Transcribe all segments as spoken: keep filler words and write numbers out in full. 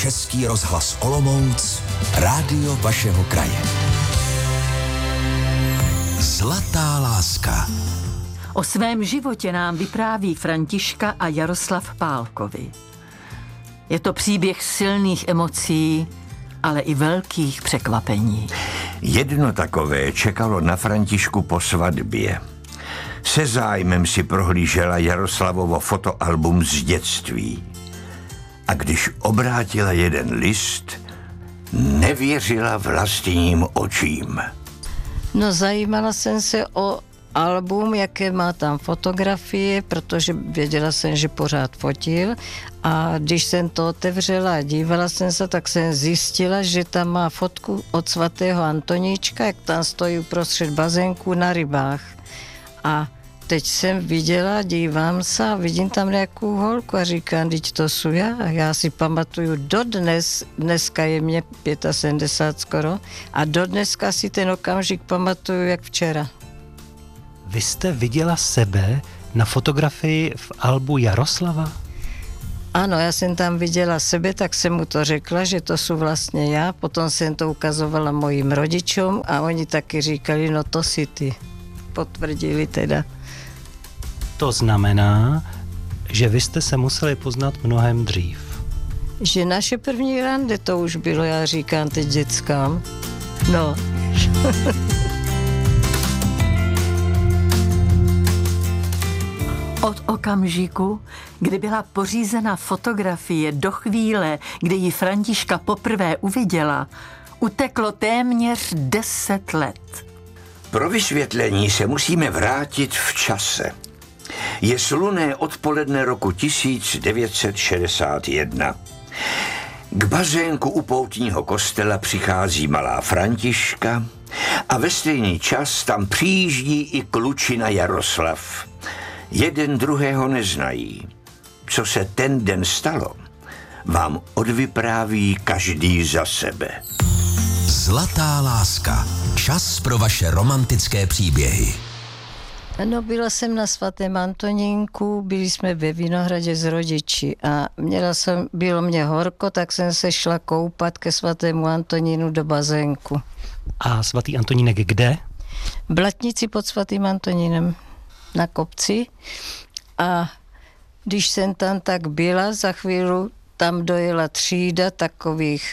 Český rozhlas Olomouc, rádio vašeho kraje. Zlatá láska. O svém životě nám vypráví Františka a Jaroslav Pálkovi. Je to příběh silných emocí, ale i velkých překvapení. Jedno takové čekalo na Františku po svatbě. Se zájmem si prohlížela Jaroslavovo fotoalbum z dětství. A když obrátila jeden list, nevěřila vlastním očím. No, zajímala jsem se o album, jaké má tam fotografie, protože věděla jsem, že pořád fotil, a když jsem to otevřela a dívala jsem se, tak jsem zjistila, že tam má fotku od svatého Antoníčka, jak tam stojí uprostřed bazénku na rybách. A teď jsem viděla, dívám se a vidím tam nějakou holku a říkám, teď to jsou já. A já si pamatuju dodnes, dneska je mě sedmdesát pět skoro, a dodneska si ten okamžik pamatuju jak včera. Vy jste viděla sebe na fotografii v albu Jaroslava? Ano, já jsem tam viděla sebe, tak jsem mu to řekla, že to jsou vlastně já. Potom jsem to ukazovala mojim rodičům a oni taky říkali, no to si ty. Potvrdili teda. To znamená, že vy jste se museli poznat mnohem dřív. Že naše první rande to už bylo, já říkám teď dětskám. No. Od okamžiku, kdy byla pořízena fotografie, do chvíle, kdy ji Františka poprvé uviděla, uteklo téměř deset let. Pro vysvětlení se musíme vrátit v čase. Je slunné odpoledne roku tisíc devět set šedesát jedna. K bazénku u poutního kostela přichází malá Františka a ve stejný čas tam přijíždí i klučina Jaroslav. Jeden druhého neznají. Co se ten den stalo, vám odvypráví každý za sebe. Zlatá láska. Čas pro vaše romantické příběhy. No, byla jsem na svatém Antonínku, byli jsme ve Vinohradě s rodiči a měla jsem, bylo mě horko, tak jsem se šla koupat ke svatému Antonínu do bazénku. A svatý Antonínek kde? V Blatnici pod svatým Antonínem na kopci, a když jsem tam tak byla, za chvíli tam dojela třída takových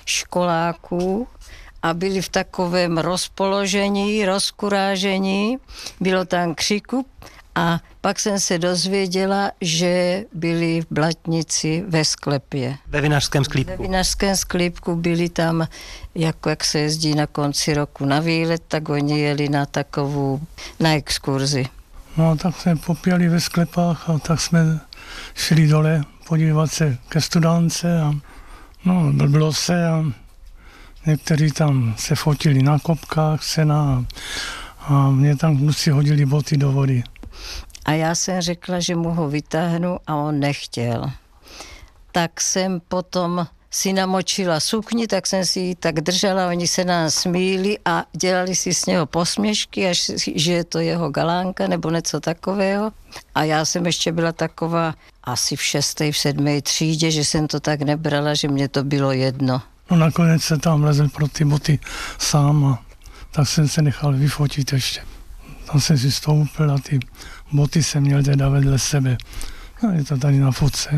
školáků a byli v takovém rozpoložení, rozkurážení, bylo tam křiku a pak jsem se dozvěděla, že byli v Blatnici ve sklepě. Ve vinařském sklípku. Ve vinařském sklípku byli tam, jako jak se jezdí na konci roku na výlet, tak oni jeli na takovou, na exkurzi. No, tak jsme popěli ve sklepách a tak jsme šli dole podívat se ke studánce a no, blblo se a někteří tam se fotili na kopkách sena a mě tam kluci hodili boty do vody. A já jsem řekla, že mu ho vytáhnu a on nechtěl. Tak jsem potom si namočila sukni, tak jsem si ji tak držela, oni se nám smíli a dělali si z něho posměšky, až že je to jeho galánka nebo něco takového. A já jsem ještě byla taková asi v šesté, v sedmé třídě, že jsem to tak nebrala, že mě to bylo jedno. No, nakonec se tam lezl pro ty boty sám a tak jsem se nechal vyfotit ještě. Tam jsem si stoupil a ty boty jsem měl teda vedle sebe. No, je to tady na fotce.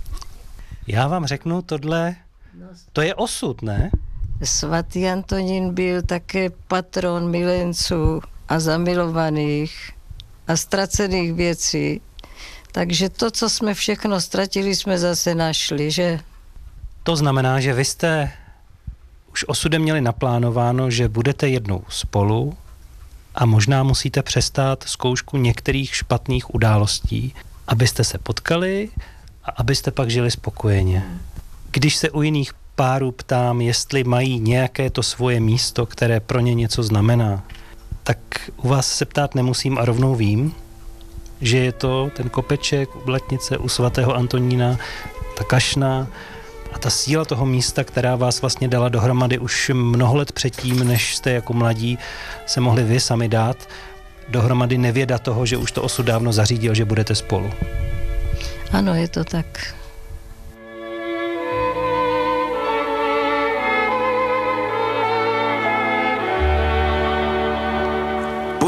Já vám řeknu, tohle, to je osud, ne? Svatý Antonín byl také patron milenců a zamilovaných a ztracených věcí. Takže to, co jsme všechno ztratili, jsme zase našli, že? To znamená, že vy jste už osudem měli naplánováno, že budete jednou spolu a možná musíte přestát zkoušku některých špatných událostí, abyste se potkali a abyste pak žili spokojeně. Když se u jiných párů ptám, jestli mají nějaké to svoje místo, které pro ně něco znamená, tak u vás se ptát nemusím a rovnou vím, že je to ten kopeček u Blatnice, u svatého Antonína, ta kašna a ta síla toho místa, která vás vlastně dala dohromady už mnoho let předtím, než jste jako mladí se mohli vy sami dát dohromady, nevěda toho, že už to osud dávno zařídil, že budete spolu. Ano, je to tak.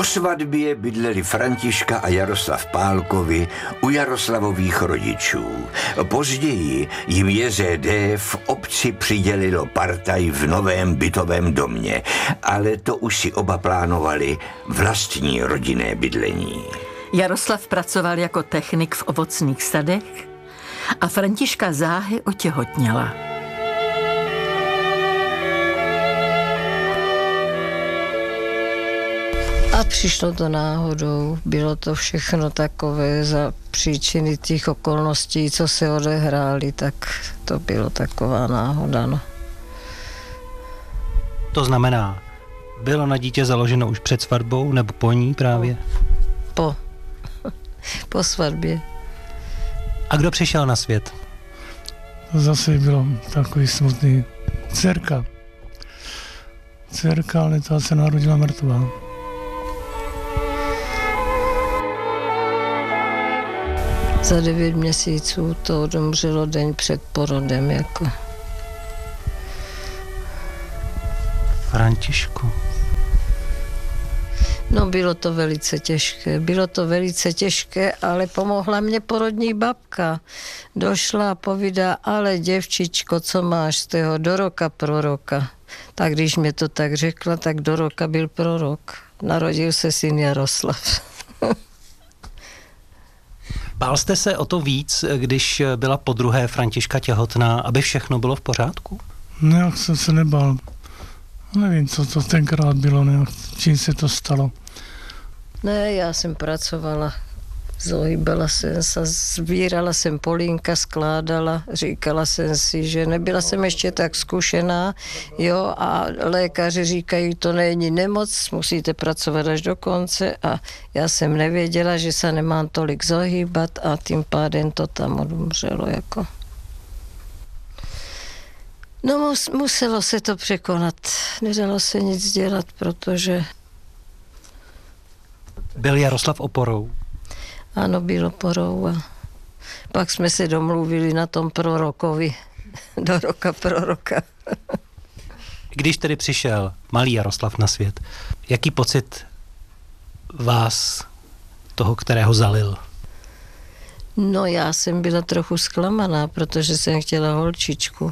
svatbě bydleli Františka a Jaroslav Pálkovi u Jaroslavových rodičů. Později jim J Z D v obci přidělilo partaj v novém bytovém domě, ale to už si oba plánovali vlastní rodinné bydlení. Jaroslav pracoval jako technik v ovocných sadech a Františka záhy otěhotněla. A přišlo to náhodou, bylo to všechno takové za příčiny těch okolností, co se odehrály, tak to bylo taková náhoda, no. To znamená, bylo na dítě založeno už před svatbou, nebo po ní právě? Po. Po svatbě. A kdo přišel na svět? To zase bylo takový smutný. Dcerka. Dcerka, ale ta se narodila mrtvá. Za devět měsíců to odumřelo den před porodem, jako. Františku. No, bylo to velice těžké, bylo to velice těžké, ale pomohla mě porodní babka. Došla a povídá, ale děvčičko, co máš z toho, do roka proroka. Tak když mě to tak řekla, tak do roka byl prorok. Narodil se syn Jaroslav. Bál jste se o to víc, když byla podruhé Františka těhotná, aby všechno bylo v pořádku? Nějak jsem se nebál. Nevím, co to tenkrát bylo, nějak, čím se to stalo. Ne, já jsem pracovala, zohýbala jsem se, sbírala jsem polínka, skládala, říkala jsem si, že nebyla jsem ještě tak zkušená, jo, a lékaři říkají, to není nemoc, musíte pracovat až do konce a já jsem nevěděla, že se nemám tolik zohýbat a tím pádem to tam odumřelo, jako. No, mus, muselo se to překonat, nedalo se nic dělat, protože... Byl Jaroslav oporou? Ano, byl oporou a pak jsme se domluvili na tom prorokovi, do roka proroka. Když tedy přišel malý Jaroslav na svět, jaký pocit vás, toho, kterého zalil? No, já jsem byla trochu zklamaná, protože jsem chtěla holčičku.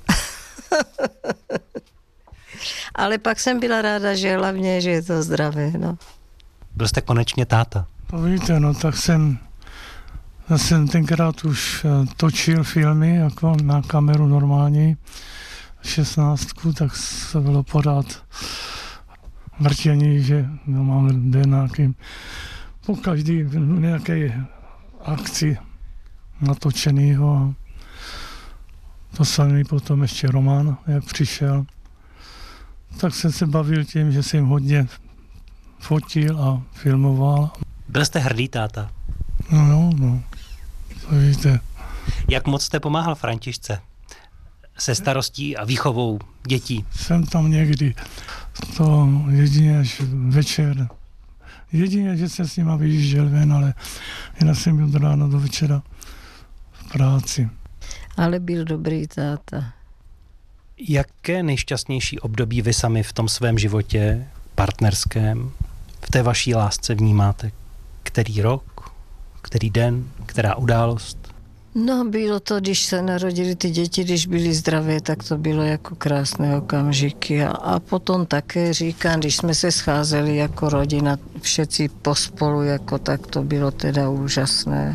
Ale pak jsem byla ráda, že hlavně, že je to zdravé, no. Byl jste konečně táta? To víte, no tak jsem, já jsem tenkrát už točil filmy, jako na kameru normální, šestnáctku, tak to bylo pořád vrtění, že no, máme nějaký, po každý nějaké akci natočenýho a to samý potom ještě Roman, jak přišel. Tak jsem se bavil tím, že jsem hodně fotil a filmoval. Byl jste hrdý táta? No, no, no, to víte. Jak moc jste pomáhal Františce se starostí a výchovou dětí? Jsem tam někdy, to jedině až večer. Jedině, že jsem s nima vyjížděl ven, ale jinak jsem byl od rána do večera v práci. Ale byl dobrý táta. Jaké nejšťastnější období vy sami v tom svém životě partnerském, v té vaší lásce vnímáte? Který rok, který den, která událost? No, bylo to, když se narodili ty děti, když byly zdravé, tak to bylo jako krásné okamžiky. A, a potom také říkám, když jsme se scházeli jako rodina, všetci pospolu, jako tak to bylo teda úžasné.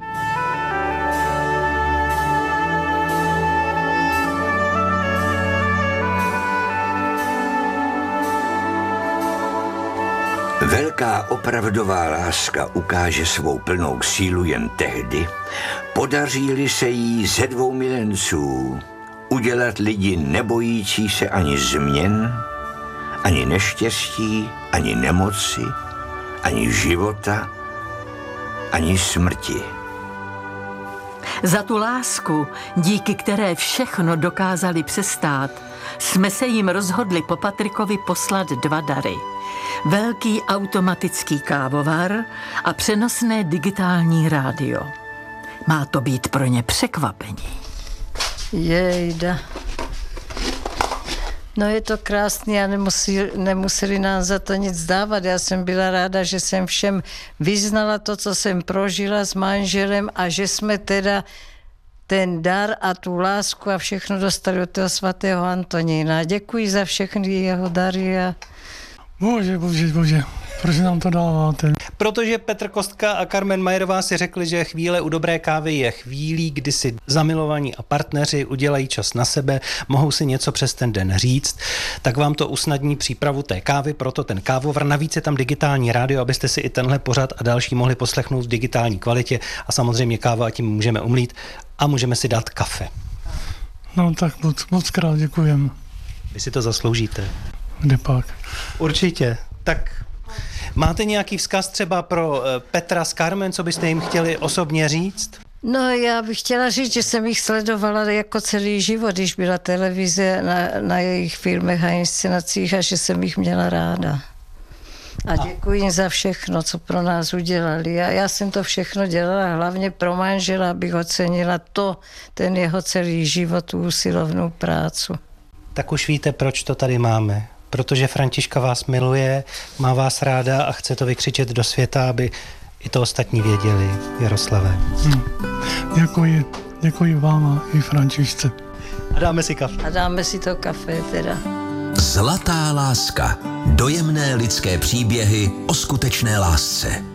Velká opravdová láska ukáže svou plnou sílu jen tehdy, podaří-li se jí ze dvou milenců udělat lidi nebojící se ani změn, ani neštěstí, ani nemoci, ani života, ani smrti. Za tu lásku, díky které všechno dokázali přestát, jsme se jim rozhodli po Patrikovi poslat dva dary. Velký automatický kávovar a přenosné digitální rádio. Má to být pro ně překvapení. Jejda. No je to krásný a nemusí, nemuseli nám za to nic dávat. Já jsem byla ráda, že jsem všem vyznala to, co jsem prožila s manželem a že jsme teda ten dar a tu lásku a všechno dostali od toho svatého Antonína. Děkuji za všechny jeho dary. A... Bože, bože, bože, proč nám to dáváte? Protože Petr Kostka a Carmen Majerová si řekli, že chvíle u dobré kávy je chvílí, kdy si zamilovaní a partneři udělají čas na sebe, mohou si něco přes ten den říct, tak vám to usnadní přípravu té kávy, proto ten kávovar. Navíc je tam digitální rádio, abyste si i tenhle pořad a další mohli poslechnout v digitální kvalitě a samozřejmě káva a tím můžeme umlít a můžeme si dát kafe. No tak moc, moc krát děkujem. Vy si to zasloužíte. Kde pak? Určitě. Tak máte nějaký vzkaz třeba pro Petra s Carmen, co byste jim chtěli osobně říct? No já bych chtěla říct, že jsem jich sledovala jako celý život, když byla televize na, na jejich filmech a inscenacích a že jsem jich měla ráda. A děkuji jim za všechno, co pro nás udělali. A já jsem to všechno dělala hlavně pro manžela, abych ocenila to, ten jeho celý život, tu usilovnou prácu. Tak už víte, proč to tady máme. Protože Františka vás miluje, má vás ráda a chce to vykřičet do světa, aby i to ostatní věděli. Jaroslave. Hm. Děkuji, děkuji vám a i Františce. A dáme si kafe. A dáme si to kafe teda. Zlatá láska. Dojemné lidské příběhy o skutečné lásce.